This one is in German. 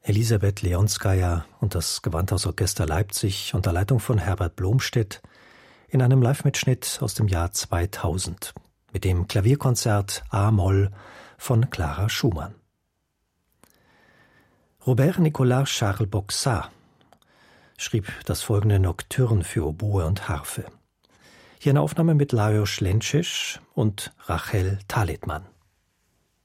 Elisabeth Leonskaja und das Gewandhausorchester Leipzig unter Leitung von Herbert Blomstedt in einem Live-Mitschnitt aus dem Jahr 2000 mit dem Klavierkonzert A-Moll von Clara Schumann. Robert Nicolas Charles Boxart schrieb das folgende Nocturne für Oboe und Harfe. Hier eine Aufnahme mit Lajos Lenčić und Rachel Talitman.